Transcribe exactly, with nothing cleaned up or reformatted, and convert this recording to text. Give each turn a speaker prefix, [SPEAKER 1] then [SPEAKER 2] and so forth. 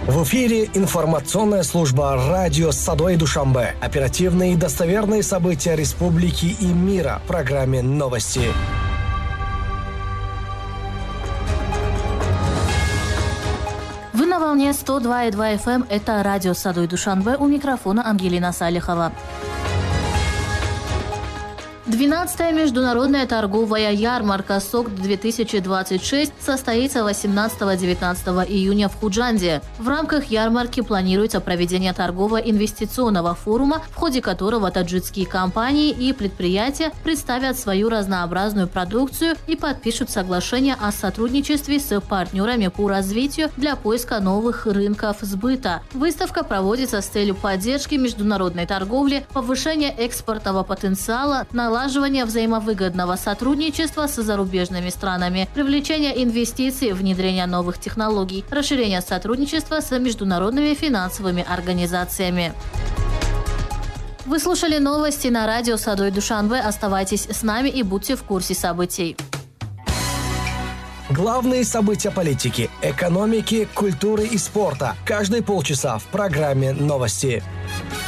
[SPEAKER 1] В эфире информационная служба радио Садой Душанбе. Оперативные и достоверные события республики и мира в программе «Новости».
[SPEAKER 2] Вы на волне сто два и два эф эм. Это радио Садой Душанбе. У микрофона Ангелина Салихова. двенадцатая международная торговая ярмарка СОКД-две тысячи двадцать шесть состоится восемнадцатого-девятнадцатого июня в Худжанде. В рамках ярмарки планируется проведение торгово-инвестиционного форума, в ходе которого таджикские компании и предприятия представят свою разнообразную продукцию и подпишут соглашение о сотрудничестве с партнерами по развитию для поиска новых рынков сбыта. Выставка проводится с целью поддержки международной торговли, повышения экспортного потенциала, налаживания взаимовыгодного сотрудничества с зарубежными странами, привлечения инвестиций, внедрения новых технологий, расширения сотрудничества с международными финансовыми организациями. Вы слушали новости на радио Садой Душанбе. Оставайтесь с нами и будьте в курсе событий.
[SPEAKER 1] Главные события политики, экономики, культуры и спорта. Каждые полчаса в программе «Новости».